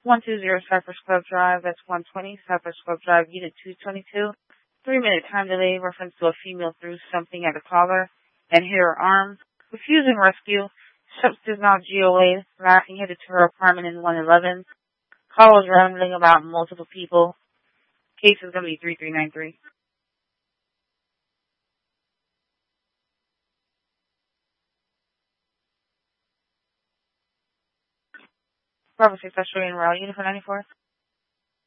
120 Cypress Club Drive, that's 120 Cypress Club Drive, Unit 222. 3-minute time delay, reference to a female threw something at a caller and hit her arm. Refusing rescue. Substance now GOA. Laughing headed to her apartment in 111. Call was rambling about multiple people. Case is going to be 3393. Bravo 6 Australian Route, Uniform 94.